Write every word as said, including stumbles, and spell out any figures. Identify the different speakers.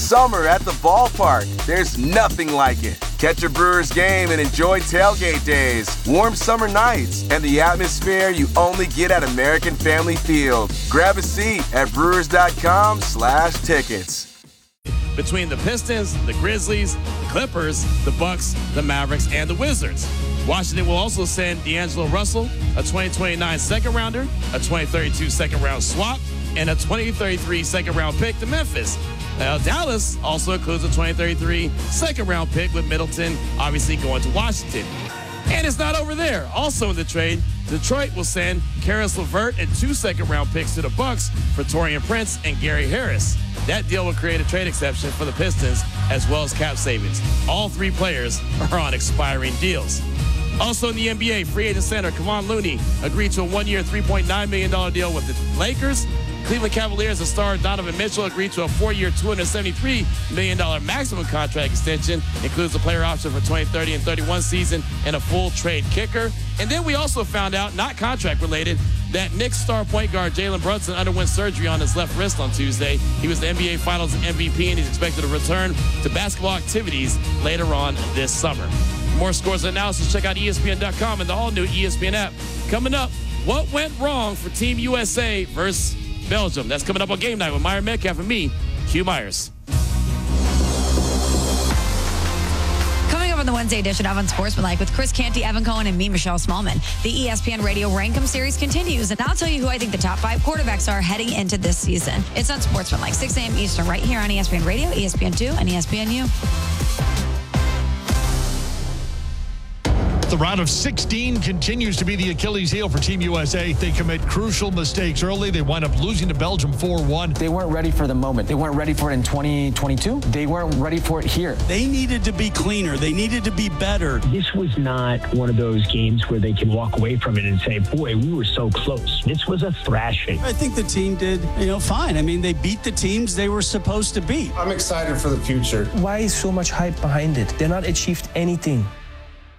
Speaker 1: summer at the ballpark. There's nothing like it. Catch a Brewers game and enjoy tailgate days, warm summer nights, and the atmosphere you only get at American Family Field. Grab a seat at brewers.com slash tickets.
Speaker 2: Between the Pistons, the Grizzlies, the Clippers, the Bucks, the Mavericks, and the Wizards. Washington will also send D'Angelo Russell, a twenty twenty-nine second rounder, a twenty thirty-two second round swap, and a twenty thirty-three second round pick to Memphis. Now, Dallas also includes a twenty thirty-three second round pick, with Middleton obviously going to Washington. And it's not over there. Also in the trade, Detroit will send Karis LeVert and two second round picks to the Bucks for Taurean Prince and Gary Harris. That deal will create a trade exception for the Pistons as well as cap savings. All three players are on expiring deals. Also in the N B A, free agent center Kevon Looney agreed to a one-year, three point nine million dollars deal with the Lakers. Cleveland Cavaliers and star Donovan Mitchell agreed to a four-year, two hundred seventy-three million dollars maximum contract extension. Includes a player option for twenty thirty and thirty-one season and a full trade kicker. And then we also found out, not contract-related, that Knicks star point guard Jalen Brunson underwent surgery on his left wrist on Tuesday. He was the N B A Finals M V P, and he's expected to return to basketball activities later on this summer. For more scores and analysis, check out E S P N dot com and the all-new E S P N app. Coming up, what went wrong for Team U S A versus Belgium? That's coming up on Game Night with Myron Metcalf and me, Q Myers.
Speaker 3: Coming up on the Wednesday edition of Unsportsmanlike with Chris Canty, Evan Cohen, and me, Michelle Smallman. The E S P N Radio Rankum series continues, and I'll tell you who I think the top five quarterbacks are heading into this season. It's Unsportsmanlike, six a.m. Eastern, right here on E S P N Radio, E S P N two, and E S P N U.
Speaker 4: The round of sixteen continues to be the Achilles heel for Team U S A. They commit crucial mistakes early. They wind up losing to Belgium four one.
Speaker 5: They weren't ready for the moment. They weren't ready for it in twenty twenty-two. They weren't ready for it here.
Speaker 6: They needed to be cleaner. They needed to be better.
Speaker 7: This was not one of those games where they can walk away from it and say, boy, we were so close. This was a thrashing.
Speaker 6: I think the team did, you know, fine. I mean, they beat the teams they were supposed to beat.
Speaker 8: I'm excited for the future.
Speaker 9: Why is so much hype behind it? They're not achieved anything.